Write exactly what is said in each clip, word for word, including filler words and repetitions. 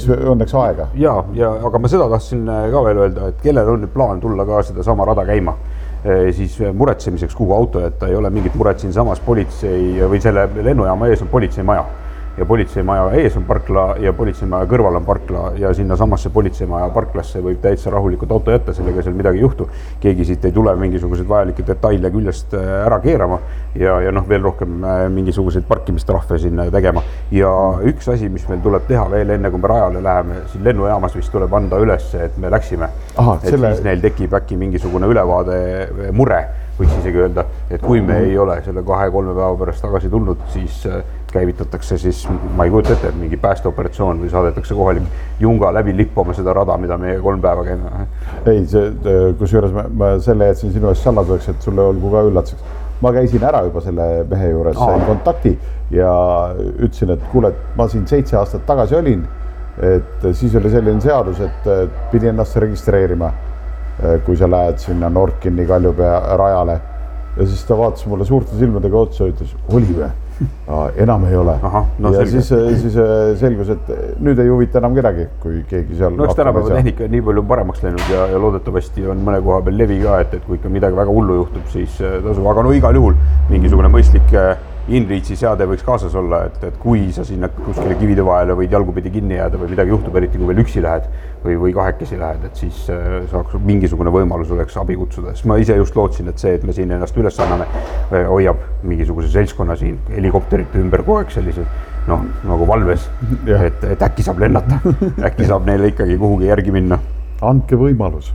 õnneks aega. Ja, ja, aga ma seda tahtsin ka veel öelda, et kellel on nüüd plaan tulla ka seda sama rada käima, siis muretsemiseks kuhu auto jätta, ei ole mingit muret siin samas politsei või selle lennujaama ees on politseimaja. Ja politseimaja ees on parkla ja politseimaja kõrval on parkla ja sinna samasse politseimaja parklasse võib täitsa rahulikult auto jätta, sellega seal midagi ei juhtu. Keegi siit ei tule mingisuguseid vajalikke detaile küljest ära keerama ja, ja noh, veel rohkem mingisuguseid parkimistrahve sinna tegema. Ja üks asi, mis meil tuleb teha veel enne, kui me rajale läheme, siin lennujaamas vist tuleb anda üles, et me läksime. Aha, et selle... siis neil tekib äkki mingisugune ülevaade mure, võiks isegi öelda, et kui me ei ole selle kahe-kolme päeva pärast tagasi tulnud, siis käivitatakse siis, ma ei kujuta ette, et mingi päästeoperatsioon või saadetakse kohalik junga läbi lippama seda rada, mida me kolm päeva käime. Ei, see, kus juures ma, ma selle jätsin sinu eest saladuseks, et sulle olgu ka üllatuseks. Ma käisin ära juba selle mehe juures, sain kontakti ja ütlesin, et kuule, et ma siin seitse aastat tagasi olin, et siis oli selline seadus, et pidi ennast registreerima, kui sa lähed sinna Norkini Kaljupea rajale. Ja siis ta vaatas mulle suurte silmadega otsa ja ütles, oli või? Enam ei ole. Aha, no ja siis, siis selgus, et nüüd ei huvita enam kedagi, kui keegi seal... No eks tänapäeva tehnika on nii palju paremaks läinud ja, ja loodetavasti on mõne koha peal levi ka, et, et kui ikka midagi väga hullu juhtub, siis tasub. Aga no igal juhul mingisugune mõistlik InReachi seade võiks kaasas olla, et, et kui sa sinna kuskile kivide vahele võid jalgupidi kinni jääda või midagi juhtub, eriti kui veel üksi lähed või, või kahekesi lähed, et siis saaks mingisugune võimalus oleks abi kutsuda. Siis ma ise just lootsin, et see, et me siin ennast üles anname, hoiab mingisuguse seltskonna siin helikopterite ümber kogu aeg sellised, noh, nagu valves, et, et äkki saab lennata, äkki saab neile ikkagi kuhugi järgi minna. Andke võimalus.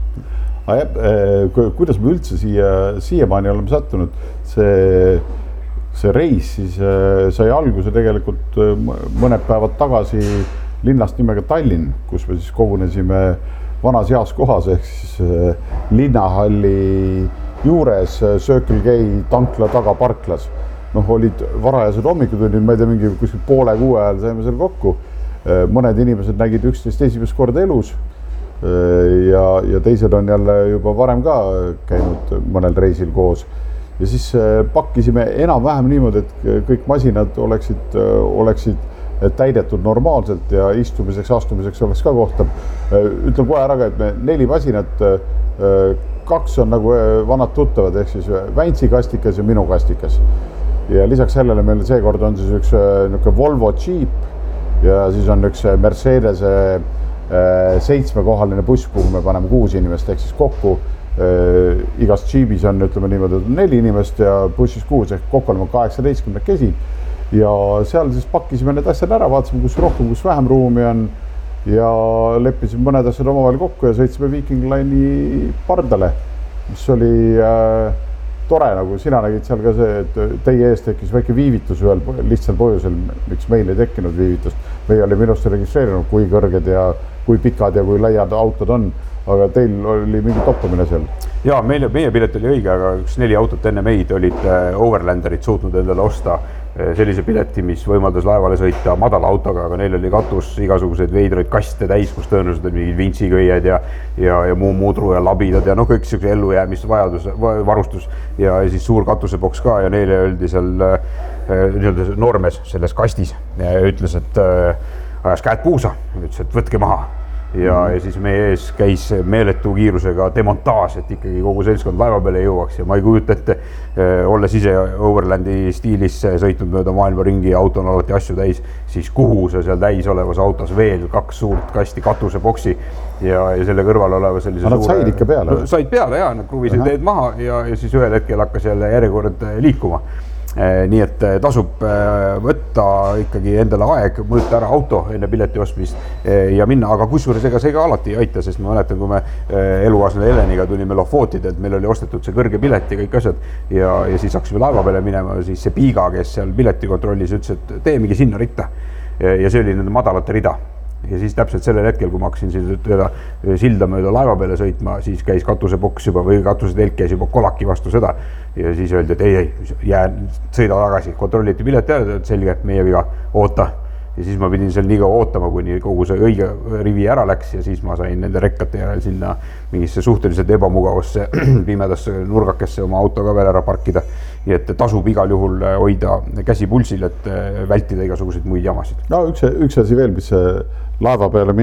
Kuidas me üldse siia, siiamaani oleme sattunud, see... See reis siis sai alguse tegelikult mõned päevad tagasi linnast nimega Tallinn, kus me siis kogunesime vanas heas kohas, ehk siis linnahalli juures Circle K tankla taga parklas. Noh, olid varajased hommikutunnid, ma ei tea, mingi kuskil poole kuue ajal saime seal kokku. Mõned inimesed nägid üksteist esimest korda elus ja, ja teised on jälle juba varem ka käinud mõnel reisil koos. Ja siis pakkisime enam-vähem niimoodi, et kõik masinad oleksid, oleksid täidetud normaalselt ja istumiseks, astumiseks oleks ka kohta. Ütlen kohe ära, et me neli masinat, kaks on nagu vanad tuttavad, ehk siis Väntsi kastikas ja minu kastikas. Ja lisaks sellele meil seekord on siis üks niisugune Volvo Jeep ja siis on üks Mercedes seitsmekohaline buss, kuhu me paneme kuus inimest, ehk siis kokku. Igas Jeepis on, ütleme niimoodi, neli inimest ja bussis kuus, ehk kokku oleme kaheksateistkümne kesi ja seal siis pakkisime need asjad ära, vaatasime, kus rohkem, kus vähem ruumi on ja leppisime mõned asjad omavahel kokku ja sõitsime Viking Line'i pardale, mis oli äh, tore, nagu sina nägid seal ka see, et teie ees tekkis väike viivitus ühel lihtsal põhjusel, miks meil ei tekkinud viivitust. Meie oli minust registreerinud, kui kõrged ja kui pikad ja kui laiad autod on, aga teil oli mingi toppamine seal. Jaa, meie, meie pilet oli õige, aga üks neli autot enne meid olid Overlanderid suutnud endale osta sellise pileti, mis võimaldas laevale sõita madala autoga, aga neil oli katus igasuguseid veidraid kaste täis, kus tõenäoliselt oli mingid vintsikõied ja, ja, ja muu mudru ja labidad ja noh, kõik siukse ellujäämis vajadus, varustus ja siis suur katusepoks ka ja neile öeldi seal nii-öelda noormees selles kastis ja ütles, et ajas käed puusa, ütles, et võtke maha. Ja, ja siis meie ees käis meeletu kiirusega demontaas, et ikkagi kogu seltskond laeva peale jõuaks ja ma ei kujuta ette, olles ise Overlandi stiilis sõitnud mööda maailma ringi ja auto on alati asju täis, siis kuhu sa seal täis olevas autos veel kaks suurt kasti katusepoksi ja, ja selle kõrval oleva sellise suure... Nad said ikka peale? No, said peale, jaa, nad kruvisid teed maha ja, ja siis ühel hetkel hakkas jälle järjekord liikuma. Nii et tasub võtta ikkagi endale aeg, mõõta ära auto enne pileti ostmist ja minna, aga kusjuures ega see ka alati ei aita, sest ma mäletan, kui me elukaasne Heleniga tulime Lofotid, et meil oli ostetud see kõrge pilet ja kõik asjad ja, ja siis hakkasime laeva peale minema, siis see Piiga, kes seal piletikontrollis ütles, et teemegi sinna ritta ja see oli nende madalate rida. Ja siis täpselt sellel hetkel, kui ma hakkasin siis silda mööda laeva peale sõitma, siis käis katusepoks juba või katusetelk käis juba kolaki vastu seda ja siis öeldi, et ei, ei, jää, sõida tagasi, kontrolliti pilet ja selge, et meie viga oota. Ja siis ma pidin seal nii kaua ootama, kuni kogu see õige rivi ära läks ja siis ma sain nende rekkate järel sinna mingisse suhteliselt ebamugavasse pimedasse nurgakesse oma auto ka veel ära parkida. Nii et tasub igal juhul hoida käsi pulsil, et vältida igasuguseid muid jamasid. No üks, üks asi veel, mis laeva peale